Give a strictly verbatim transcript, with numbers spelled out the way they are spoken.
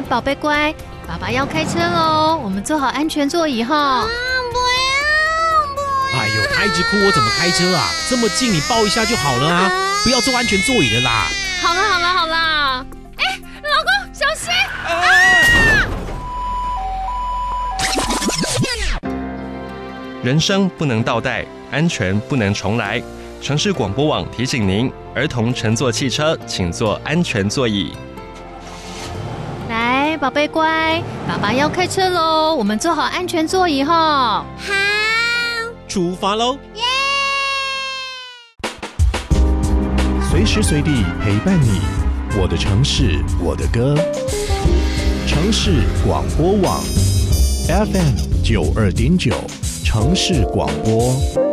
宝贝乖，爸爸要开车喽，我们坐好安全座椅哈。 啊，不要，不要！ 哎呦，他一直哭，我怎么开车啊？这么近，你抱一下就好了啊！不要坐安全座椅的啦。 好了好了好了，哎，老公小心！啊！ 人生不能倒带，安全不能重来。城市广播网提醒您，儿童乘坐汽车请坐安全座椅。 来，宝贝乖，爸爸要开车喽，我们坐好安全座椅哈。 好， 出发喽！ 耶！ 随时随地陪伴你，我的城市，我的歌。城市广播网 F M 九二点九，城市广播。